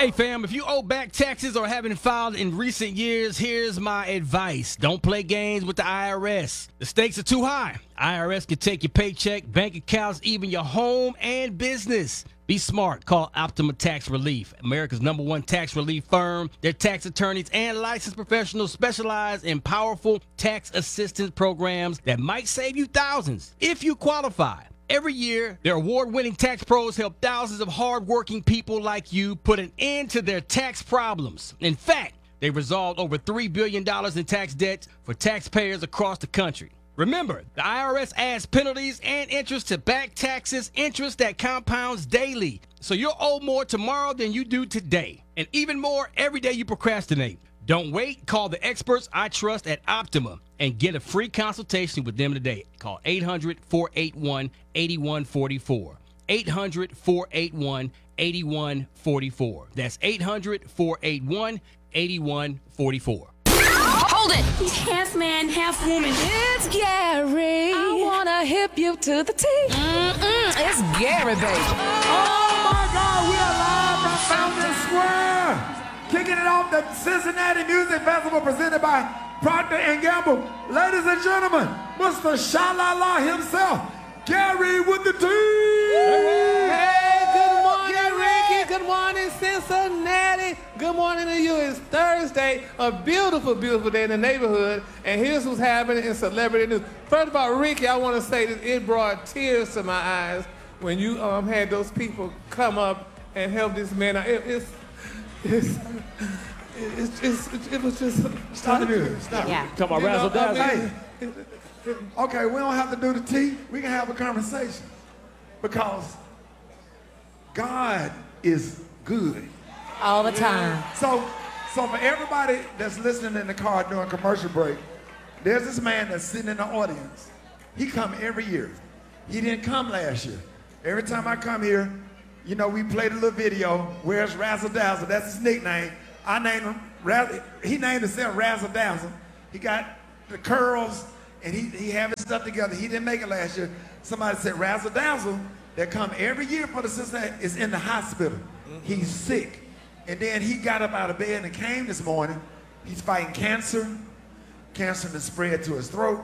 Hey fam, if you owe back taxes or haven't filed in recent years, here's my advice. Don't play games with the IRS. The stakes are too high. IRS can take your paycheck, bank accounts, even your home and business. Be smart. Call Optima Tax Relief, America's #1 tax relief firm. Their tax attorneys and licensed professionals specialize in powerful tax assistance programs that might save you thousands if you qualify. Every year, their award-winning tax pros help thousands of hard-working people like you put an end to their tax problems. In fact, they've resolved over $3 billion in tax debts for taxpayers across the country. Remember, the IRS adds penalties and interest to back taxes, interest that compounds daily. So you'll owe more tomorrow than you do today, and even more every day you procrastinate. Don't wait. Call the experts I trust at Optima and get a free consultation with them today. Call 800-481-8144. 800-481-8144. That's 800-481-8144. Hold it! He's half man, half woman. It's Gary. I wanna hip you to the T. It's Gary, baby. Oh my God, we are live from Fountain Square. Kicking it off, the Cincinnati Music Festival presented by Procter & Gamble. Ladies and gentlemen, Mr. Sha-La-La himself, Gary with the T. Hey, good morning, Ricky. Good morning, Cincinnati. Good morning to you. It's Thursday, a beautiful, beautiful day in the neighborhood. And here's what's happening in celebrity news. First of all, Ricky, I want to say that it brought tears to my eyes when you had those people come up and help this man out. It was just... Stop the music. Stop. Yeah. Talking about razzle dazzle. Hey, okay, we don't have to do the T. We can have a conversation because God is good. All the time. So for everybody that's listening in the car during commercial break, there's this man that's sitting in the audience. He come every year. He didn't come last year. Every time I come here, you know, we played a little video. Where's Razzle Dazzle? That's his nickname. I named him he named himself Razzle Dazzle. He got the curls and he have his stuff together. He didn't make it last year. Somebody said Razzle Dazzle that come every year for the Cincinnati is in the hospital. He's sick. And then he got up out of bed and came this morning. He's fighting cancer. Cancer has spread to his throat.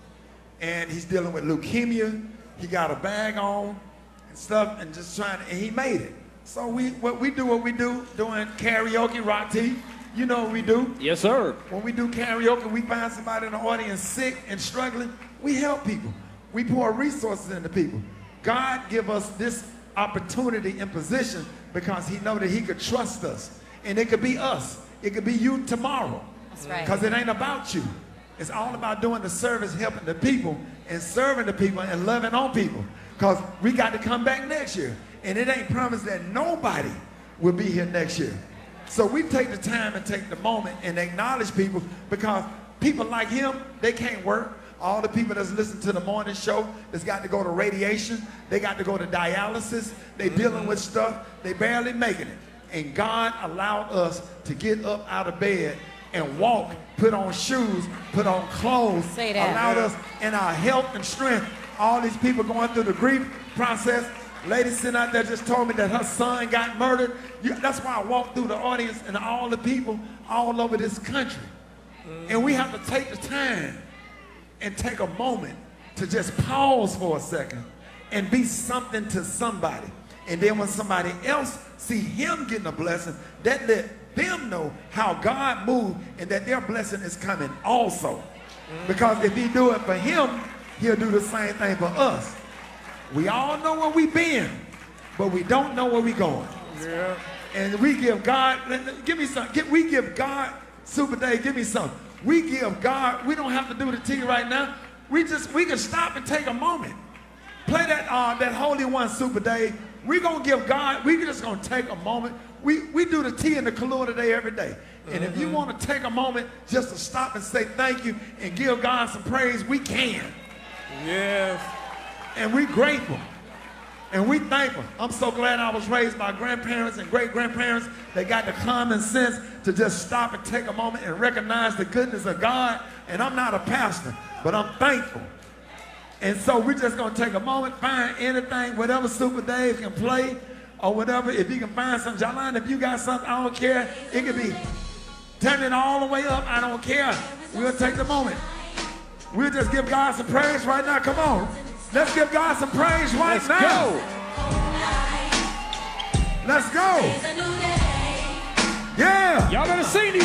And he's dealing with leukemia. He got a bag on and stuff and just trying to, and he made it. So we do, doing karaoke, Rock T. You know what we do. Yes, sir. When we do karaoke, we find somebody in the audience sick and struggling. We help people. We pour resources into people. God give us this opportunity and position because he know that he could trust us. And it could be us. It could be you tomorrow. That's right. Because it ain't about you. It's all about doing the service, helping the people, and serving the people, and loving on people. Because we got to come back next year. And it ain't promised that nobody will be here next year. So we take the time and take the moment and acknowledge people because people like him, they can't work. All the people that's listening to the morning show that's got to go to radiation, they got to go to dialysis, they dealing with stuff, they barely making it. And God allowed us to get up out of bed and walk, put on shoes, put on clothes, Say that. allowed us in our health and strength. All these people going through the grief process. Lady sitting out there just told me that her son got murdered. That's why I walked through the audience and all the people all over this country. And we have to take the time and take a moment to just pause for a second and be something to somebody. And then when somebody else see him getting a blessing, that let them know how God moved and that their blessing is coming also. Because if he do it for him, he'll do the same thing for us. We all know where we been, but we don't know where we going. Yeah. And we give God, give me some, we give God, Super Dave, give me some. We give God, we don't have to do the T right now. We can stop and take a moment. Play that Holy One, Super Dave. We're going to give God, we're just going to take a moment. We do the T in the Kahlua today every day. And if you want to take a moment just to stop and say thank you and give God some praise, we can. Yes. And we're grateful. And we thankful. I'm so glad I was raised by grandparents and great-grandparents that got the common sense to just stop and take a moment and recognize the goodness of God. And I'm not a pastor, but I'm thankful. And so we're just going to take a moment, find anything, whatever Super Dave can play, or whatever. If you can find something, Jalan, if you got something, I don't care. It could be turn it all the way up. I don't care. We'll take the moment. We'll just give God some praise right now. Come on. Let's give God some praise right now. Let's go. Yeah. Y'all better sing these.